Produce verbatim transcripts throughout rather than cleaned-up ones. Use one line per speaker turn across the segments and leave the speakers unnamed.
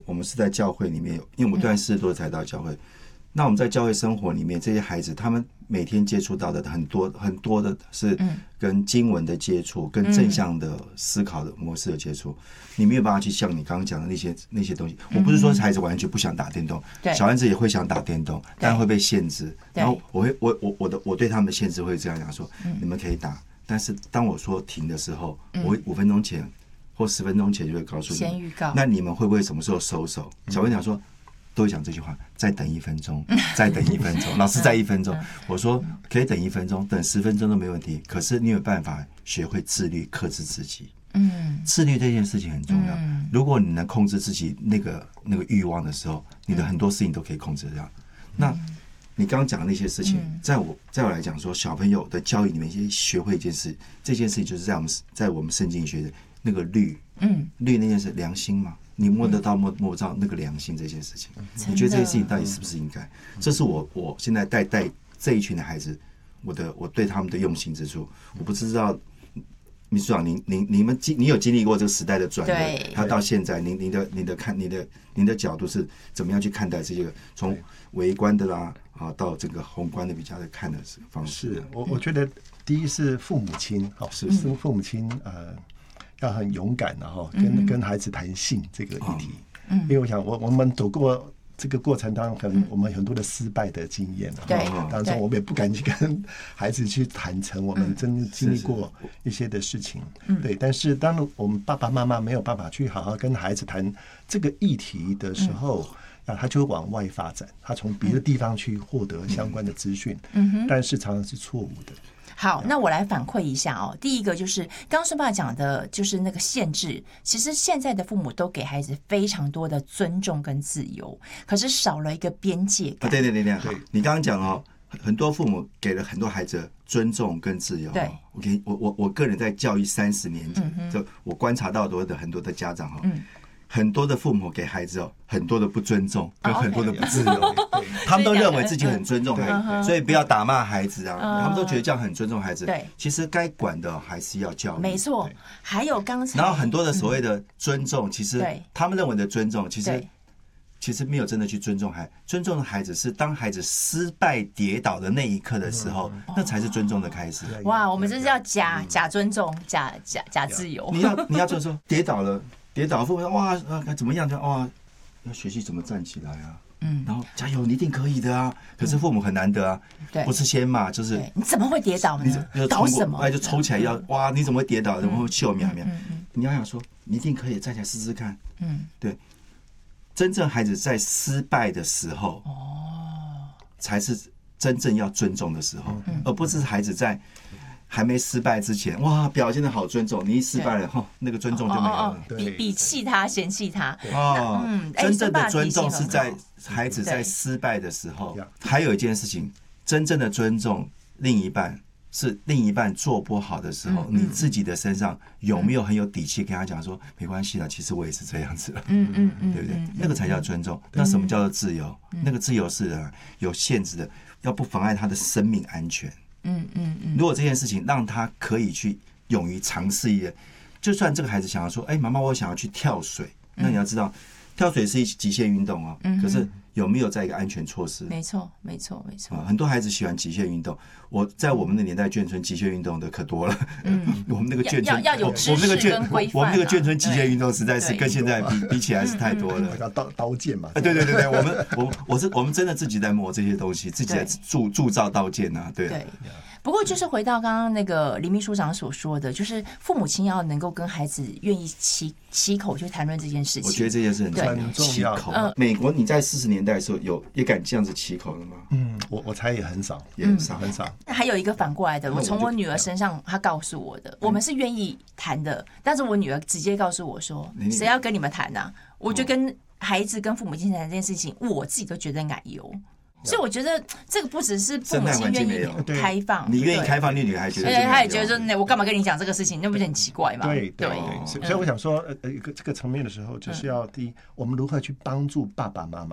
我们是在教会里面，因为我们断四十多才到教会。那我们在教会生活里面，这些孩子他们每天接触到的很多很多的是跟经文的接触，跟正向的思考的模式的接触。你没有办法去像你刚刚讲的那些那些东西。我不是说孩子完全不想打电动，小孩子也会想打电动，但会被限制。然后我会我我我的我对他们的限制会这样讲说：你们可以打，但是当我说停的时候，我会五分钟前或十分钟前就会告诉你们。
先预告。
那你们会不会什么时候收手？小朋友讲说。都会讲这句话，再等一分钟，再等一分钟，老师再一分钟。我说可以等一分钟，等十分钟都没问题。可是你有办法学会自律，克制自己。嗯，自律这件事情很重要。嗯、如果你能控制自己那个那个欲望的时候，你的很多事情都可以控制掉。嗯、那你刚刚讲的那些事情，在我在我来讲说，小朋友的教育里面，先学会一件事，这件事情就是在我们在我们圣经学的那个律，嗯，律那件事良心嘛。你摸得到摸摸不到那个良心这件事情，你觉得这些事情到底是不是应该？这是我我现在带带这一群的孩子，我的我对他们的用心之处。我不知道秘书长，您您你们经你有经历过这个时代的转变，他到现在，您您的您的看您的您的角度是怎么样去看待这些从微观的啦啊到这个宏观的比较的看的方式？
是我我觉得第一是父母亲，好是是父母亲呃。要很勇敢的哈，跟跟孩子谈性这个议题，嗯，因为我想我我们走过这个过程当中，可能我们很多的失败的经验，对，当中我们也不敢去跟孩子去坦诚我们真经历过一些的事情，对。但是当我们爸爸妈妈没有办法去好好跟孩子谈这个议题的时候，啊，他就会往外发展，他从别的地方去获得相关的资讯，嗯，但是常常是错误的。
好，那我来反馈一下哦。第一个就是刚刚孙爸讲的，就是那个限制。其实现在的父母都给孩子非常多的尊重跟自由，可是少了一个边界感。
啊、对对对对，你刚刚讲哦，很多父母给了很多孩子尊重跟自由。对，我给我我我个人在教育三十年，嗯、就我观察到多的很多的家长哈。嗯，很多的父母给孩子哦，很多的不尊重跟很多的不自由， oh, okay. 他们都认为自己很尊重孩子，嗯、所以不要打骂孩子啊，嗯、他们都觉得这样很尊重孩子。对，其实该管的还是要教育。
没错，还有刚才，
然后很多的所谓的尊重，嗯、其实他们认为的尊重，其实其实没有真的去尊重孩子。尊重的孩子是当孩子失败跌倒的那一刻的时候，嗯、那才是尊重的开始。
哇，我们这是要假、嗯、假尊重，假假假自由。
你要你要就是说跌倒了。跌倒，父母说哇啊怎么样？哇，要学习怎么站起来啊！嗯，然后加油，你一定可以的啊！可是父母很难得啊，对，不是先骂，就是
你怎么会跌倒呢？你搞什么？
哎，就抽起来要哇！你怎么会跌倒？怎么会秀苗苗？你要想说，你一定可以站起来试试看。嗯，对，真正孩子在失败的时候，哦，才是真正要尊重的时候，而不是孩子在。还没失败之前，哇，表现得好尊重。你一失败了，吼，那个尊重就没有了。
比比弃他、嫌弃他。
哦，嗯，真正的尊重是在孩子在失败的时候。还有一件事情，真正的尊重另一半是另一半做不好的时候，你自己的身上有没有很有底气跟他讲说，没关系啦，其实我也是这样子了。嗯嗯嗯，对不对？那个才叫尊重。那什么叫做自由？那个自由是有限制的，要不妨碍他的生命安全。嗯嗯嗯，如果这件事情让他可以去勇于尝试一些，就算这个孩子想要说，哎、欸，妈妈，我想要去跳水，那你要知道，跳水是一极限运动哦。嗯，可是有没有在一个安全措施？
没错，没错，没错。
很多孩子喜欢极限运动，我在我们的年代，眷村极限运动的可多了。嗯，我们那个眷村
要有知识跟规范。
我们那个眷村极限运动实在是跟现在比比起来是太多了。
刀刀剑嘛。
对对对对，我们我我是我们真的自己在摸这些东西，自己在铸铸造刀剑啊，对。对。
不过，就是回到刚刚那个林秘书长所说的，就是父母亲要能够跟孩子愿意起起口去谈论这件事情。
我觉得这件事很重要。起口，嗯，美国你在四十年代的时候有也敢这样子起口了吗？
嗯，我我猜也很少，
也很少，
很少。
那还有一个反过来的，我从我女儿身上，她告诉我的，我们是愿意谈的，但是我女儿直接告诉我说，谁要跟你们谈啊？我就跟孩子跟父母亲谈这件事情，我自己都觉得奶油。所以我觉得这个不只是父母亲愿意开放，
你愿意开放，你女孩觉得，
她也觉得说，我干嘛跟你讲这个事情，那不是很奇怪吗？
对对对，所以我想说，呃，一个这个层面的时候，就是要第一，我们如何去帮助爸爸妈妈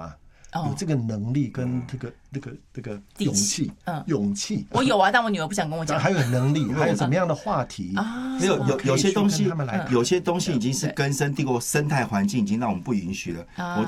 有这个能力跟这个这个这个勇气，嗯，勇气。
我有啊，但我女儿不想跟我讲。
还有能力，还有什么样的话题
啊？有有有些东西，有些东西已经是根深蒂固，生态环境已经让我们不允许了。我